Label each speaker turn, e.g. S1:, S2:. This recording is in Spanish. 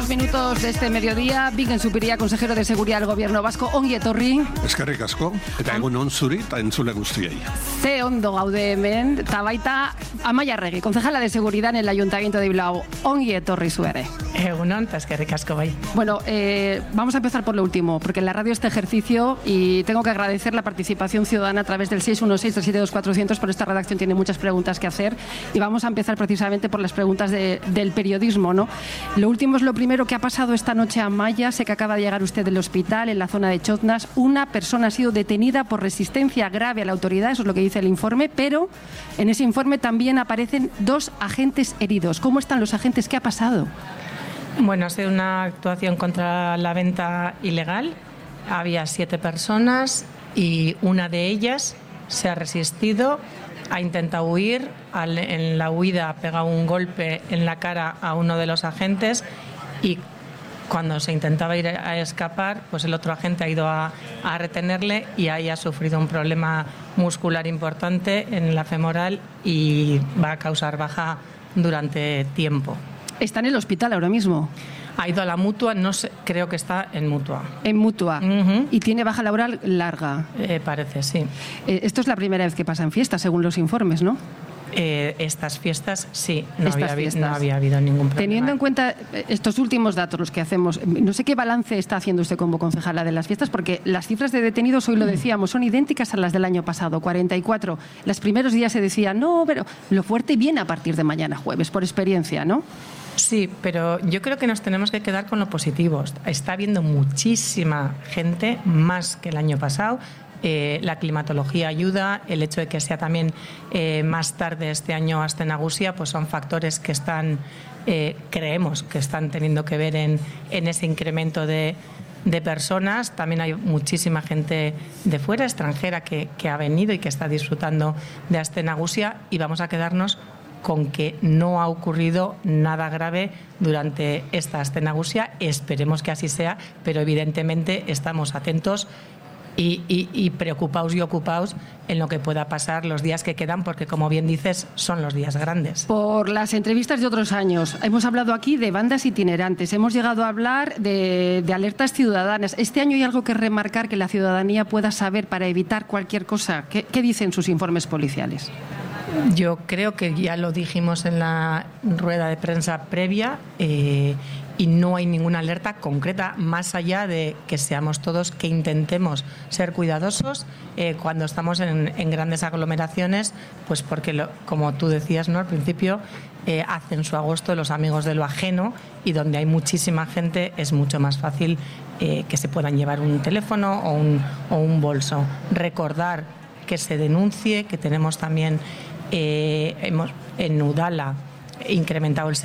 S1: últimos minutos de este mediodía. Bingen Zupiria, consejero de Seguridad del Gobierno Vasco. Ongi etorri.
S2: Eskerrik asko, eta egun on zuri eta entzule guztiei.
S1: Ze ondo gaude hemen, eta baita Amaia Arregui, concejala de Seguridad en el Ayuntamiento de Bilbao. Ongi etorri zu ere.
S3: Egun on, eta eskerrik asko bai.
S1: Bueno, vamos a empezar por lo último, porque en la radio este ejercicio, y tengo que agradecer la participación ciudadana a través del 616-372-400, por esta redacción tiene muchas preguntas que hacer, y vamos a empezar precisamente por las preguntas del periodismo, ¿no? Lo último es lo primero que ha pasado esta noche a Amaya. Sé que acaba de llegar usted del hospital en la zona de Chotnas. Una persona ha sido detenida por resistencia grave a la autoridad, eso es lo que dice el informe, pero en ese informe también aparecen 2 agentes heridos. ¿Cómo están los agentes? ¿Qué ha pasado?
S3: Bueno, ha sido una actuación contra la venta ilegal. Había 7 personas y una de ellas se ha resistido, ha intentado huir. En la huida ha pegado un golpe en la cara a uno de los agentes y cuando se intentaba ir a escapar, pues el otro agente ha ido a retenerle y ahí ha sufrido un problema muscular importante en la femoral y va a causar baja durante tiempo.
S1: Está en el hospital ahora mismo.
S3: Ha ido a la Mutua, no sé, creo que está en Mutua.
S1: En Mutua.
S3: Uh-huh.
S1: Y tiene baja laboral larga.
S3: Parece, sí.
S1: Esto es la primera vez que pasa en fiestas, según los informes, ¿no?
S3: Estas fiestas, sí, no
S1: fiestas.
S3: había habido ningún problema.
S1: Teniendo en cuenta estos últimos datos, los que hacemos, no sé qué balance está haciendo usted como concejala de las fiestas, porque las cifras de detenidos, hoy lo decíamos, son idénticas a las del año pasado, 44. Los primeros días se decía, no, pero lo fuerte viene a partir de mañana jueves, por experiencia, ¿no?
S3: Sí, pero yo creo que nos tenemos que quedar con lo positivo. Está habiendo muchísima gente, más que el año pasado. La climatología ayuda, el hecho de que sea también más tarde este año Aste Nagusia, pues son factores que están, creemos que están teniendo que ver en ese incremento de personas. También hay muchísima gente de fuera, extranjera, que ha venido y que está disfrutando de Aste Nagusia, y vamos a quedarnos con que no ha ocurrido nada grave durante esta Aste Nagusia. Esperemos que así sea, pero evidentemente estamos atentos y preocupados y ocupados en lo que pueda pasar los días que quedan, porque como bien dices, son los días grandes.
S1: Por las entrevistas de otros años, hemos hablado aquí de bandas itinerantes, hemos llegado a hablar de alertas ciudadanas. Este año hay algo que remarcar que la ciudadanía pueda saber para evitar cualquier cosa. ¿Qué dicen sus informes policiales?
S3: Yo creo que ya lo dijimos en la rueda de prensa previa, y no hay ninguna alerta concreta, más allá de que seamos todos, que intentemos ser cuidadosos cuando estamos en grandes aglomeraciones, pues porque, como tú decías, ¿no?, al principio, hacen su agosto los amigos de lo ajeno, y donde hay muchísima gente es mucho más fácil que se puedan llevar un teléfono o un bolso. Recordar que se denuncie, que tenemos también, hemos en Udala incrementado el